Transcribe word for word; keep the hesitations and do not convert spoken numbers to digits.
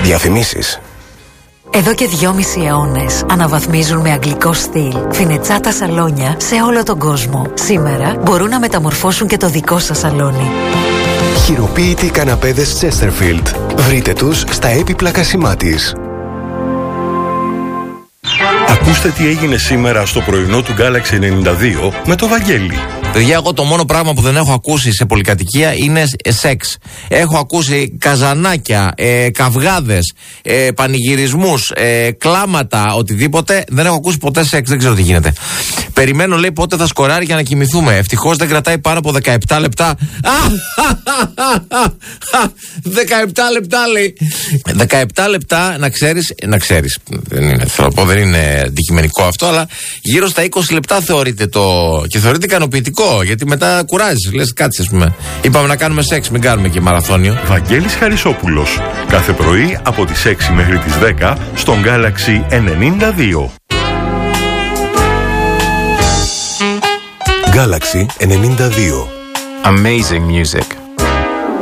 Διαφημίσεις. Εδώ και δυόμισι αιώνες αναβαθμίζουν με αγγλικό στυλ φινετσάτα σαλόνια σε όλο τον κόσμο. Σήμερα μπορούν να μεταμορφώσουν και το δικό σας σαλόνι. Χειροποίητοι καναπέδες Chesterfield. Βρείτε τους στα έπιπλα Κασιμάτης. Ακούστε τι έγινε σήμερα στο πρωινό του Galaxy ενενήντα δύο με το Βαγγέλη. Παιδιά, εγώ το μόνο πράγμα που δεν έχω ακούσει σε πολυκατοικία είναι σεξ. Έχω ακούσει καζανάκια, ε, καυγάδες, ε, πανηγυρισμούς, ε, κλάματα, οτιδήποτε. Δεν έχω ακούσει ποτέ σεξ, δεν ξέρω τι γίνεται. Περιμένω, λέει, πότε θα σκοράρει για να κοιμηθούμε. Ευτυχώς δεν κρατάει πάνω από δεκαεπτά λεπτά. δεκαεπτά λεπτά, λέει. δεκαεπτά λεπτά, να ξέρεις, να ξέρεις. Δεν είναι, θέλω να πω, δεν είναι αντικειμενικό αυτό, αλλά γύρω στα είκοσι λεπτά θεωρείται το. Και θεωρείται ικανοποιητικό. Γιατί μετά κουράζεις, λες κάτσε, ας πούμε. Είπαμε να κάνουμε σεξ, μην κάνουμε και μαραθώνιο. Βαγγέλης Χαρισόπουλος. Κάθε πρωί από τις έξι μέχρι τις δέκα στον Galaxy ενενήντα δύο. Galaxy ενενήντα δύο. Amazing music.